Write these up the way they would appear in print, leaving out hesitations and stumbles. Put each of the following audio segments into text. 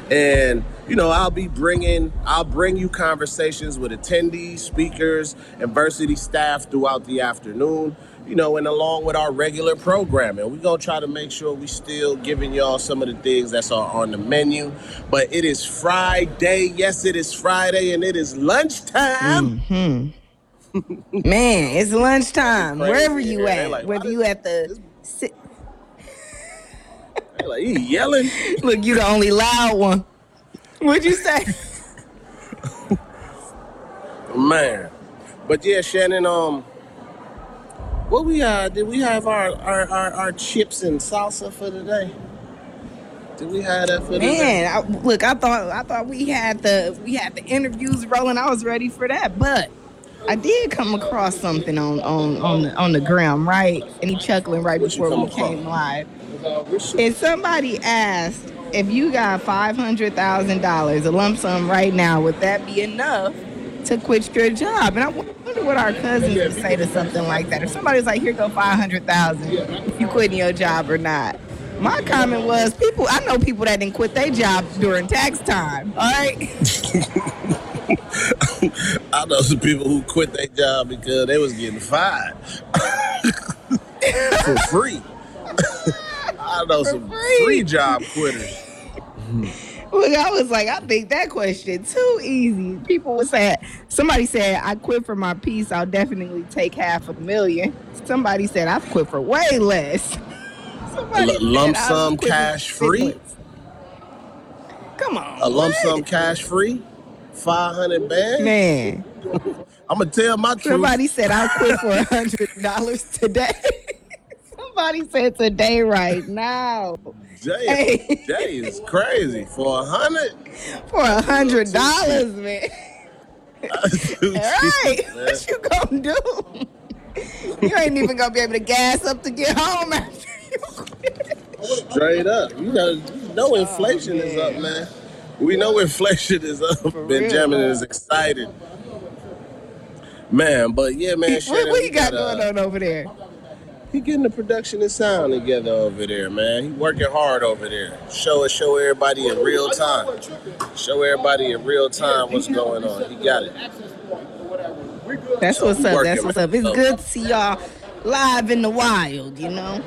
And I'll bring you conversations with attendees, speakers, and varsity staff throughout the afternoon, and along with our regular programming. We're going to try to make sure we still giving y'all some of the things that's on the menu. But it is Friday. Yes, it is Friday, and it is lunchtime. Man, it's lunchtime. Wherever you at. Like, whether you at the... Like, he yelling. Look, you the only loud one. What'd you say? Man. But yeah, Shannon, what we did we have our chips and salsa for today? Did we have that for today? Man, I thought we had the interviews rolling. I was ready for that, but I did come across something on the gram, right? And he chuckling right before we came live. And somebody asked, if you got $500,000, a lump sum right now, would that be enough to quit your job? And I wonder what our cousins would say to something like that. If somebody's like, here go $500,000, you quitting your job or not? My comment was, I know people that didn't quit their job during tax time, all right? I know some people who quit their job because they was getting fired for free. I know some free job quitters. Look, I was like, I think that question too easy. People would say, somebody said, I quit for my peace, I'll definitely take $500,000. Somebody said, I've quit for way less. Lump sum cash free? Come on. A lump sum cash free? 500 bands? Man. I'm going to tell my truth. Somebody said, I'll quit for $100 today. Somebody said today right now. Jay is crazy. For $100? For $100, man. All right. What you gonna do? You ain't even gonna be able to gas up to get home after you quit. Straight up. You know inflation is up, man. We know inflation is up. Benjamin is excited. Man, but yeah, man. What you got going on over there? He getting the production and sound together over there, man. He working hard over there. Show everybody in real time. Show everybody in real time what's going on. He got it. That's what's up. That's what's up. It's good to see y'all live in the wild,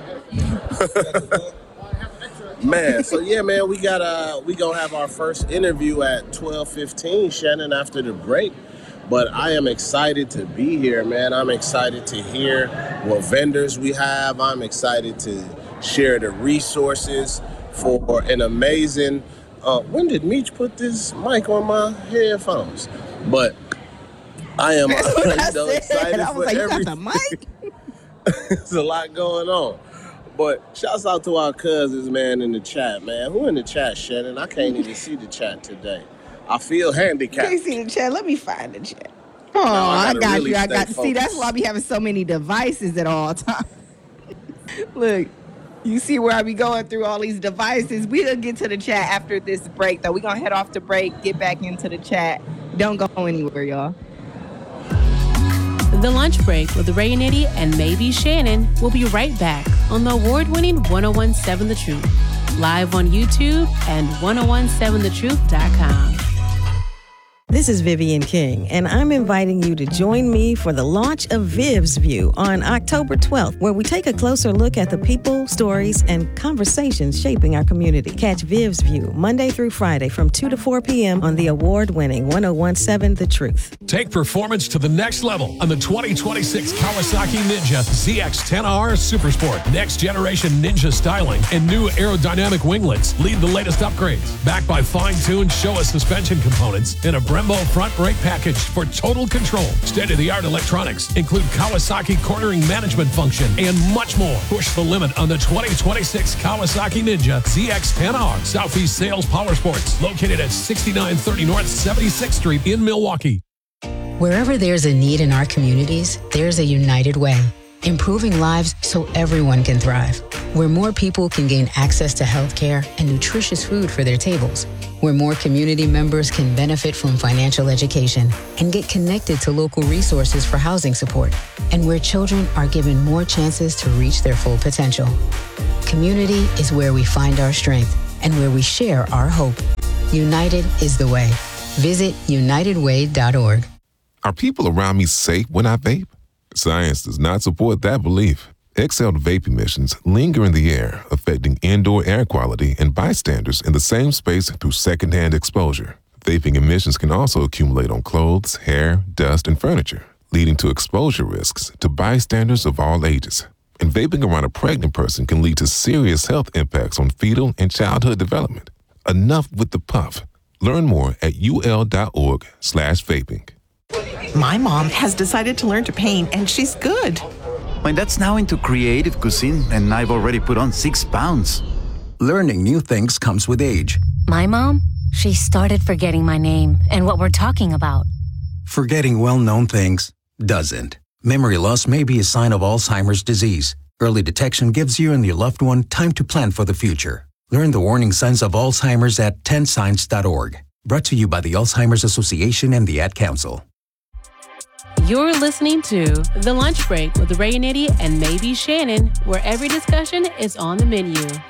Man, so yeah, man, we gonna have our first interview at 12:15, Shannon, after the break. But I am excited to be here, man. I'm excited to hear what vendors we have. I'm excited to share the resources for an amazing... when did Meech put this mic on my headphones? But I am excited for everything. You got the mic? There's a lot going on. But shouts out to our cousins, man, in the chat, man. Who in the chat, Shannon? I can't even see the chat today. I feel handicapped. You can't see the chat. Let me find the chat. Oh, no, I got you. I got to see. That's why I be having so many devices at all times. Look, you see where I be going through all these devices. We'll get to the chat after this break, though. We're going to head off to break, get back into the chat. Don't go anywhere, y'all. The Lunch Break with Ray and Eddie and maybe Shannon will be right back on the award-winning 1017 The Truth, live on YouTube and 1017thetruth.com. This is Vivian King, and I'm inviting you to join me for the launch of Viv's View on October 12th, where we take a closer look at the people, stories, and conversations shaping our community. Catch Viv's View Monday through Friday from 2 to 4 p.m. on the award-winning 1017 The Truth. Take performance to the next level on the 2026 Kawasaki Ninja ZX-10R Supersport. Next generation Ninja styling and new aerodynamic winglets lead the latest upgrades. Backed by fine-tuned Showa suspension components and a Brembo front brake package for total control. State-of-the-art electronics include Kawasaki cornering management function and much more. Push the limit on the 2026 Kawasaki Ninja ZX-10R. Southeast Sales Power Sports, located at 6930 North 76th Street in Milwaukee. Wherever there's a need in our communities, there's a United Way. Improving lives so everyone can thrive. Where more people can gain access to healthcare and nutritious food for their tables. Where more community members can benefit from financial education and get connected to local resources for housing support. And where children are given more chances to reach their full potential. Community is where we find our strength and where we share our hope. United is the way. Visit unitedway.org. Are people around me safe when I vape? Science does not support that belief. Exhaled vape emissions linger in the air, affecting indoor air quality and bystanders in the same space through secondhand exposure. Vaping emissions can also accumulate on clothes, hair, dust, and furniture, leading to exposure risks to bystanders of all ages. And vaping around a pregnant person can lead to serious health impacts on fetal and childhood development. Enough with the puff. Learn more at ul.org/vaping. My mom has decided to learn to paint, and she's good. My dad's now into creative cuisine, and I've already put on 6 pounds. Learning new things comes with age. My mom, she started forgetting my name and what we're talking about. Forgetting well-known things doesn't. Memory loss may be a sign of Alzheimer's disease. Early detection gives you and your loved one time to plan for the future. Learn the warning signs of Alzheimer's at 10signs.org. Brought to you by the Alzheimer's Association and the Ad Council. You're listening to The Lunch Break with Ray Nitty and Maybe Shannon, where every discussion is on the menu.